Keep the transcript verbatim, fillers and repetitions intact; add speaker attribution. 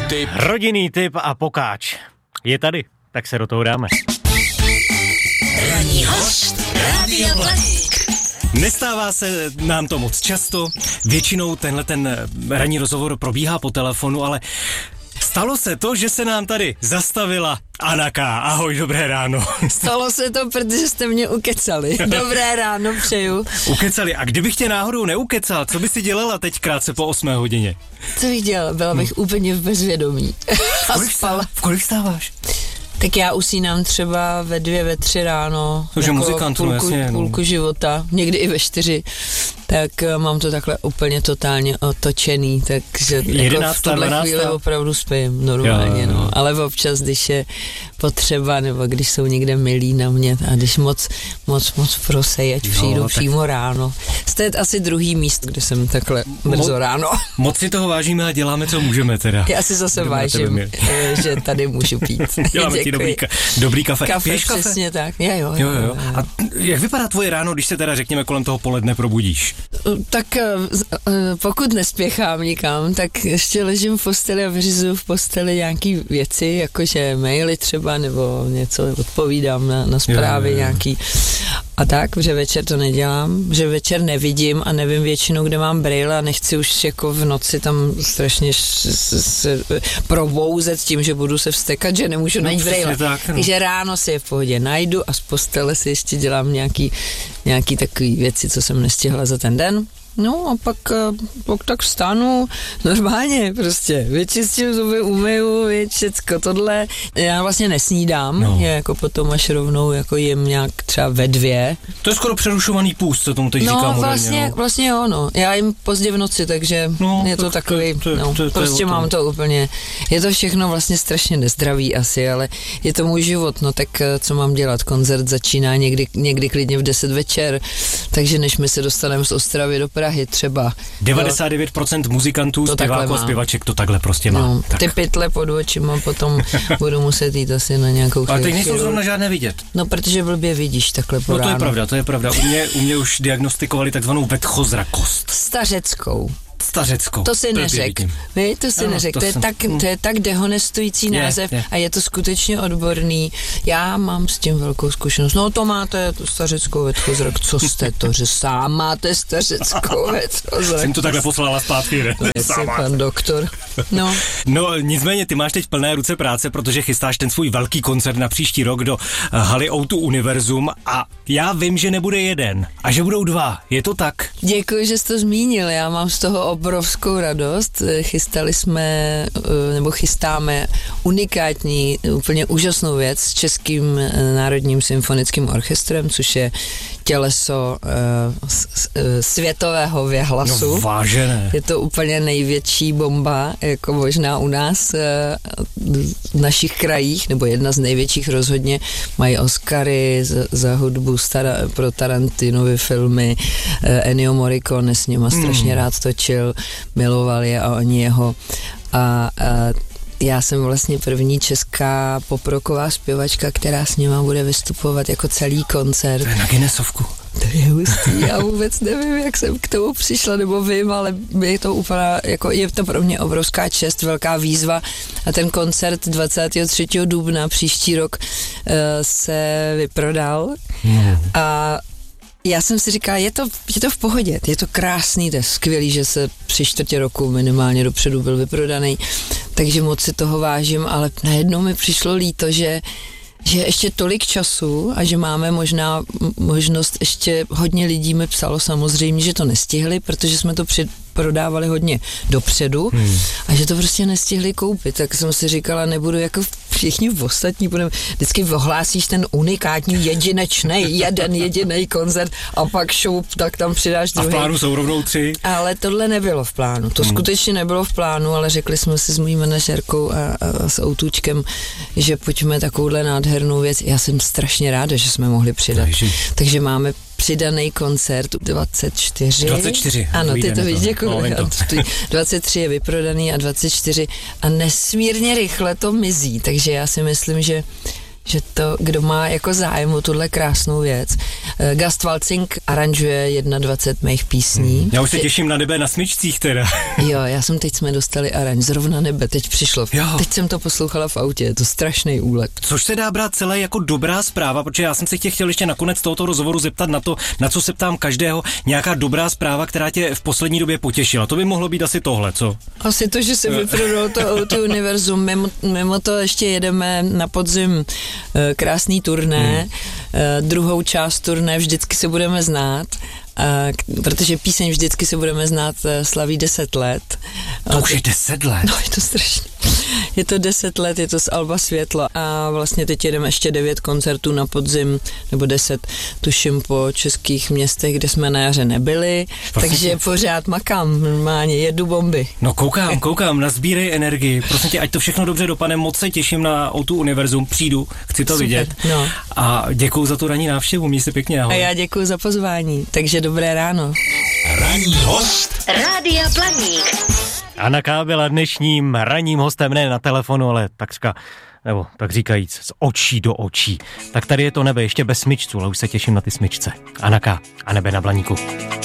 Speaker 1: tip.
Speaker 2: Rodinný tip a pokáč. Je tady, tak se do toho dáme.
Speaker 3: Ranní host Rádia Blaník.
Speaker 2: Nestává se nám to moc často, většinou tenhle ten ranní rozhovor probíhá po telefonu, ale stalo se to, že se nám tady zastavila Anaka. Ahoj, dobré ráno.
Speaker 4: Stalo se to, protože jste mě ukecali. Dobré ráno, přeju.
Speaker 2: Ukecali. A kdybych tě náhodou neukecal, co by si dělala teď krátce po osmé hodině?
Speaker 4: Co bych dělala? Byla bych hmm. úplně v bezvědomí.
Speaker 2: V kolik, stává, v kolik stáváš?
Speaker 4: Tak já usínám třeba ve dvě, ve tři ráno.
Speaker 2: Takže
Speaker 4: jako
Speaker 2: muzikant,
Speaker 4: půlku,
Speaker 2: no jasně.
Speaker 4: Půlku
Speaker 2: no.
Speaker 4: života, někdy i ve čtyři. Tak mám to takhle úplně totálně otočený, takže jako v tuhle chvíli opravdu spím normálně, jo, jo. no. Ale občas, když je potřeba, nebo když jsou někde milí na mě a když moc, moc, moc prosej, ať přijdu no, přímo tak... ráno. Jste asi druhý míst, kde jsem takhle brzo Mo- ráno.
Speaker 2: Moc si toho vážíme a děláme, co můžeme teda.
Speaker 4: Já si zase Jdeme vážím, že tady můžu pít.
Speaker 2: Děláme ti dobrý, ka- dobrý kafe.
Speaker 4: Kafe,
Speaker 2: Piješ kafe?
Speaker 4: Přesně tak. Já, jo,
Speaker 2: jo, jo, jo. A jak vypadá tvoje ráno, když se teda řekněme kolem toho poledne probudíš?
Speaker 4: Tak pokud nespěchám nikam, tak ještě ležím v posteli a vyřizuju v posteli nějaký věci, jakože maily třeba, nebo něco odpovídám na, na zprávy je, je, je. nějaký a tak, že večer to nedělám, že večer nevidím a nevím většinou, kde mám brýle a nechci už jako v noci tam strašně se probouzet tím, že budu se vstekat, že nemůžu no, najít brýle. Tak, no. Takže ráno si je v pohodě najdu a z postele si ještě dělám nějaký, nějaký takový věci, co jsem nestihla za ten den. No a pak, pak tak vstanu normálně prostě, vyčistím zuby, umyju, všecko tohle. Já vlastně nesnídám, no. je jako potom až rovnou jako jim nějak třeba ve dvě.
Speaker 2: To je skoro přerušovaný půst, co tomu teď
Speaker 4: no,
Speaker 2: říká moderně.
Speaker 4: Vlastně, no vlastně jo, no. Já jim pozdě v noci, takže no, je to tak, takový, to, to, no, to, to, prostě to mám to úplně, je to všechno vlastně strašně nezdravý asi, ale je to můj život, no tak co mám dělat, koncert začíná někdy, někdy klidně v deset večer, takže než my se dostaneme z Ostravy do Prahy třeba.
Speaker 2: devadesát devět procent muzikantů, zpěváků a zpěvaček to takhle prostě má. No,
Speaker 4: ty pytle pod očima potom budu muset jít asi na nějakou chvíli.
Speaker 2: Ale teď nejsou zrovna žádné vidět.
Speaker 4: No, protože blbě vidíš takhle po
Speaker 2: No to
Speaker 4: ráno.
Speaker 2: je pravda, to je pravda. U mě, u mě už diagnostikovali takzvanou vetchozrakost.
Speaker 4: Stařeckou.
Speaker 2: Stařeckou.
Speaker 4: To si neřek. Vy, to si no, neřek. To, to, je tak, to je tak dehonestující je, název je. A je to skutečně odborný. Já mám s tím velkou zkušenost. No to máte tu stařeckou vetchozrak. Co jste to, že sám máte stařeckou vetchozrak?
Speaker 2: Jsem to takhle poslala zpátky, ne?
Speaker 4: Jestli pan doktor. No.
Speaker 2: No nicméně ty máš teď plné ruce práce, protože chystáš ten svůj velký koncert na příští rok do haly ó dva Univerzum a já vím, že nebude jeden a že budou dva. Je to tak?
Speaker 4: Děkuji, že jsi to zmínil. Já mám z toho obrovskou radost. Chystali jsme, nebo chystáme unikátní, úplně úžasnou věc s Českým národním symfonickým orchestrem, což je těleso uh, světového věhlasu.
Speaker 2: No vážené.
Speaker 4: Je to úplně největší bomba, jako možná u nás uh, v našich krajích, nebo jedna z největších rozhodně. Mají Oscary za, za hudbu stara, pro Tarantinovy filmy. Uh, Ennio Morricone s nima strašně mm. rád točil, miloval je a oni jeho. A uh, já jsem vlastně první česká poprocková zpěvačka, která s nima bude vystupovat jako celý koncert.
Speaker 2: To je na Guinnessovku.
Speaker 4: To je hustý, já vůbec nevím, jak jsem k tomu přišla, nebo vím, ale je to úplně, jako je to pro mě obrovská čest, velká výzva a ten koncert dvacátého třetího dubna příští rok uh, se vyprodal hmm. a já jsem si říkala, je to, je to v pohodě, je to krásný, to je skvělý, že se při čtvrtě roku minimálně dopředu byl vyprodaný, takže moc si toho vážím, ale najednou mi přišlo líto, že že ještě tolik času a že máme možná možnost, ještě hodně lidí mi psalo samozřejmě, že to nestihli, protože jsme to před prodávali hodně dopředu hmm. a že to prostě nestihli koupit, tak jsem si říkala, nebudu jako všichni ostatní, budeme, vždycky ohlásíš ten unikátní jedinečný, jeden jediný koncert a pak šup, tak tam přidáš druhý.
Speaker 2: A v plánu jsou rovnou tři?
Speaker 4: Ale tohle nebylo v plánu, to hmm. skutečně nebylo v plánu, ale řekli jsme si s mojí manažerkou a, a s Outučkem, že pojďme takovouhle nádhernou věc, já jsem strašně ráda, že jsme mohli přidat. Ježi. Takže máme přidaný koncert dvacet čtyři.
Speaker 2: dvacet čtyři.
Speaker 4: Ano, ty to víš, děkuji. No, dvacet tři je vyprodaný a dvacet čtyři a nesmírně rychle to mizí, takže já si myslím, že že to, kdo má jako zájem o tuhle krásnou věc. Gast Waltzing aranžuje dvacet jedna mých písní.
Speaker 2: Hmm. Já už se těším na Nebe na smyčcích teda.
Speaker 4: Jo, já jsem teď jsme dostali aranž, zrovna Nebe, teď přišlo.
Speaker 2: Jo.
Speaker 4: Teď jsem to poslouchala v autě, je to strašný úlet.
Speaker 2: Což se dá brát celé jako dobrá zpráva, protože já jsem se tě chtěl ještě nakonec tohoto rozhovoru zeptat na to, na co se ptám každého, nějaká dobrá zpráva, která tě v poslední době potěšila. To by mohlo být asi tohle, co?
Speaker 4: Asi to, že se vyprodalo to Auto univerzum, mimo, mimo to ještě jedeme na podzim krásný turné, hmm. druhou část turné vždycky se budeme znát, protože píseň vždycky se budeme znát slaví deset let.
Speaker 2: To už je deset let.
Speaker 4: No, je to strašně. Je to deset let, je to z Alba Světlo a vlastně teď jedeme ještě devět koncertů na podzim, nebo deset, tuším, po českých městech, kde jsme na jaře nebyli, prosím takže tě. Pořád makám, normálně jedu bomby.
Speaker 2: No koukám, koukám, nazbírej energii, prosím tě, ať to všechno dobře dopadne, moc se těším na Auto univerzum, přijdu, chci to Super, vidět
Speaker 4: no.
Speaker 2: A děkuju za tu ranní návštěvu, měj se pěkně, ahoj.
Speaker 4: A já děkuju za pozvání, takže dobré ráno.
Speaker 3: Ranní host Rádia Blaník.
Speaker 2: Anna K. byla dnešním ranním hostem, ne na telefonu, ale takřka, nebo tak říkajíc, z očí do očí. Tak tady je to Nebe, ještě bez smyčců, ale už se těším na ty smyčce. Anna K. a Nebe na Blaníku.